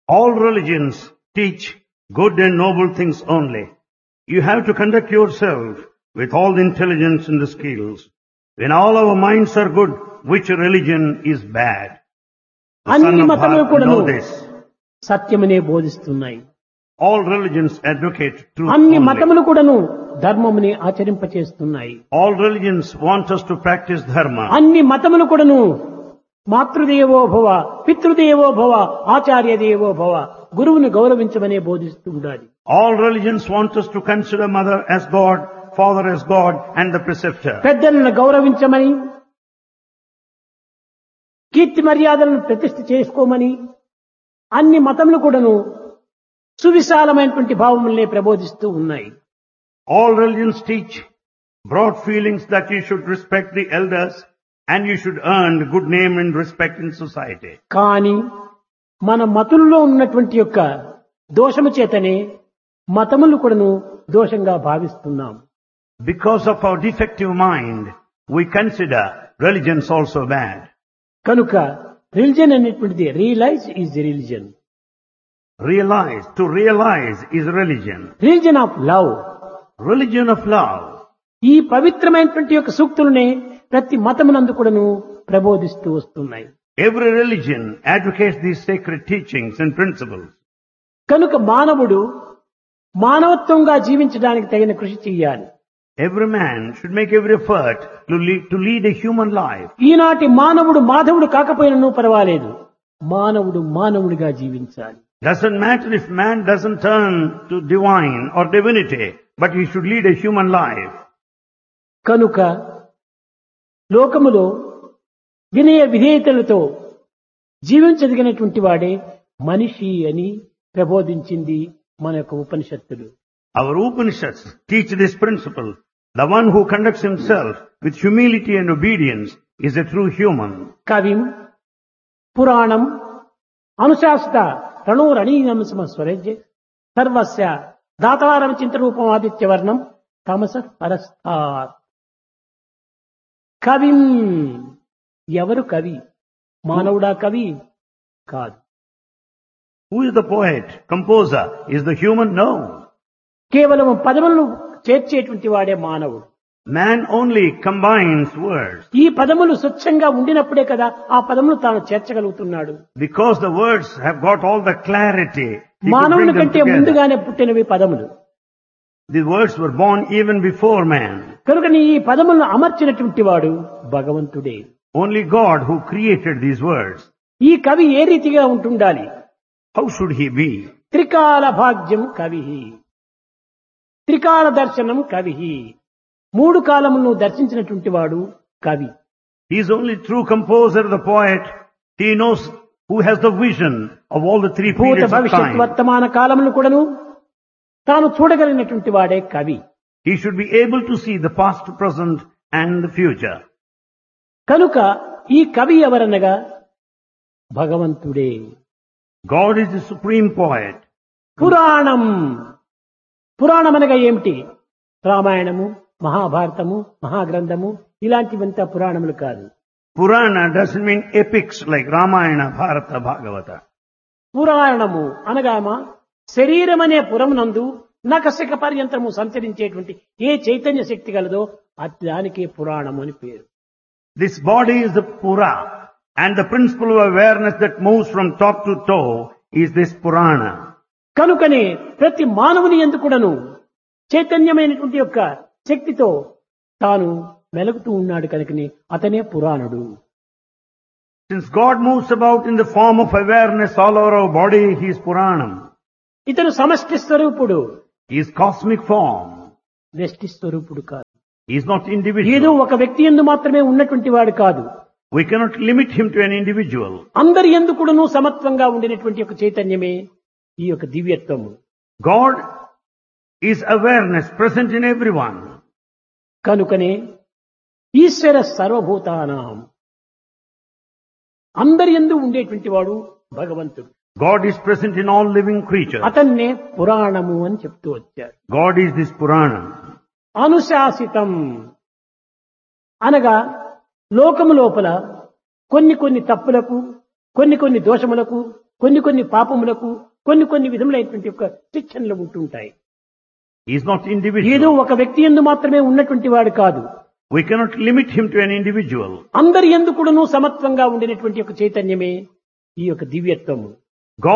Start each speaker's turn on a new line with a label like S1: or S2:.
S1: All religions teach good and noble things only. You have to conduct yourself with all the intelligence and the skills. When all our minds are good, which religion is bad? The son
S2: అన్ని
S1: of
S2: మతములు
S1: Bharata
S2: కూడాను
S1: know this.
S2: సత్యమనే బోధిస్తున్నాయి.
S1: All religions advocate truth
S2: అన్ని
S1: only.
S2: మతములు కూడాను ధర్మముని ఆచరింపచేస్తున్నాయి.
S1: All religions want us to practice dharma.
S2: అన్ని మతములు కూడాను మాతృదేవో భవ, పితృదేవో భవ, ఆచార్య దేవో భవ, గురువుని గౌరవించమనే బోధిస్తూ ఉండాలి.
S1: All religions want us to consider mother as God, father as God, and the preceptor.
S2: పెద్దలను గౌరవించమని, కీర్తి మర్యాదలను ప్రతిష్ఠ చేసుకోమని అన్ని మతములు కూడాను సువిశాలమైనటువంటి భావములనే ప్రబోధిస్తూ ఉన్నాయి.
S1: All religions teach broad feelings that you should respect the elders and you should earn good name and respect in society.
S2: కానీ మన మతుల్లో ఉన్నటువంటి యొక్క దోషము చేతనే మతములు కూడాను దోషంగా భావిస్తున్నాం.
S1: Because of our defective mind, we consider religions also bad.
S2: కనుక religion అనేటువంటిది realise is religion.
S1: To realize is religion.
S2: Religion of love.
S1: Religion of love.
S2: ఈ పవిత్రమైనటువంటి యొక్క సూక్తులనే ప్రతి మతమునందు కూడాను ప్రబోధిస్తూ వస్తున్నాయి.
S1: Every religion advocates these sacred teachings and principles.
S2: కనుక మానవుడు మానవత్వంగా జీవించడానికి తగిన కృషి చేయాలి.
S1: Every man should make every effort to lead a human life.
S2: ఈనాటి మానవుడు మాధవుడు కాకపోయినను పర్వాలేదు, మానవుడు మానవుడిగా జీవించాలి.
S1: Doesn't matter if man doesn't turn to divine or divinity, but he should lead a human life.
S2: కనుక లోకములో వినయ విధేయతలతో జీవించదగినటువంటి వాడే మనిషి అని ప్రబోధించింది మన యొక్క ఉపనిషత్తులు.
S1: Our Upanishads teach this principle. The one who conducts himself with humility and obedience is a true human.
S2: కవిం పురాణం అనుశాసిత రణోరణీయం స్వరజ్య సర్వస్య దాతారం చింతరూపం ఆదిత్యవర్ణం తమస పరస్తాత్. కవిం, ఎవరు కవి? మానవుడా కవి? కాదు.
S1: Who is the poet, composer? Is the human? No.
S2: కేవలం పదములను చేర్చేటువంటి వాడే మానవుడు.
S1: Man only combines words.
S2: ఈ పదములు స్వచ్ఛంగా ఉండినప్పుడే కదా ఆ పదములు తాను చేర్చగలుగుతున్నాడు.
S1: Because the words have got all the clarity, he could
S2: మానవుని
S1: bring them
S2: కంటే
S1: together.
S2: ముందుగానే పుట్టినవి పదములు.
S1: The words were born even before man.
S2: కనుక ఈ పదములను అమర్చినటువంటి వాడు భగవంతుడే.
S1: Only God who created these words.
S2: ఈ కవి ఏ రీతిగా ఉంటుండాలి?
S1: How should he be?
S2: త్రికాల భాగ్యం కవి, త్రికాల దర్శనం కవి, మూడు కాలములను దర్శించినటువంటి వాడు కవి.
S1: He is only true composer, the poet. He knows who has the vision of all the three
S2: భూత
S1: periods of
S2: భవిష్యత్
S1: time.
S2: వర్తమాన కాలములు కూడాను తాను చూడగలిగినటువంటి వాడే కవి.
S1: He should be able to see the past, present and the future.
S2: కనుక ఈ కవి ఎవరనగా భగవంతుడే.
S1: God is the supreme poet.
S2: పురాణం, పురాణం అనగా ఏమిటి? రామాయణము, మహాభారతము, మహాగ్రంథము ఇలాంటివంతా పురాణములు కాదు.
S1: Purana doesn't mean epics like Ramayana, Bharata, Bhagavata.
S2: పురాణము అనగామా శరీరం అనే పురమునందు నకశక పర్యంతము సంచరించేటువంటి ఏ చైతన్య శక్తి కలదో దానికే పురాణము అని పేరు.
S1: This body is the Pura, and the principle of awareness that moves from top to toe is this Purana.
S2: కనుకనే ప్రతి మానవుని యందు కూడాను చైతన్యమైనటువంటి యొక్క శక్తితో తాను మెలుగుతూ ఉన్నాడు కనుకనే అతనే పురాణుడు.
S1: Since God moves about in the form of awareness all over our body, he is Puranam.
S2: ఇతను సమష్టి స్వరూపుడు,
S1: He is cosmic form.
S2: వ్యష్టి స్వరూపుడు కాదు.
S1: He is not
S2: ఏదో
S1: individual.
S2: ఒక వ్యక్తి యందు మాత్రమే ఉన్నటువంటి వాడు కాదు.
S1: We cannot limit him to an individual.
S2: అందరి యందు కూడాను సమత్వంగా ఉండినటువంటి ఒక చైతన్యమే ఈ యొక్క దివ్యత్వము.
S1: God is awareness present in everyone.
S2: కనుకనే ఈశ్వర సర్వభూతానాం, అందరి యందు ఉండేటువంటి వాడు భగవంతుడు.
S1: God is present in all living creatures.
S2: అతన్నే పురాణము అని చెప్తూ వచ్చారు.
S1: God is this Purana.
S2: అనుశాసితం అనగా లోకము లోపల కొన్ని కొన్ని తప్పులకు, కొన్ని కొన్ని దోషములకు, కొన్ని కొన్ని పాపములకు కొన్ని విధములైనటువంటి యొక్క శిక్షణలు ఉంటుంటాయి.
S1: He is not
S2: ఏదో
S1: individual.
S2: ఒక వ్యక్తి యందు మాత్రమే ఉన్నటువంటి వాడు కాదు.
S1: We cannot limit him to an individual.
S2: అందరి యందు కూడాను సమత్వంగా ఉండినటువంటి ఒక చైతన్యమే ఈ యొక్క దివ్యత్వము.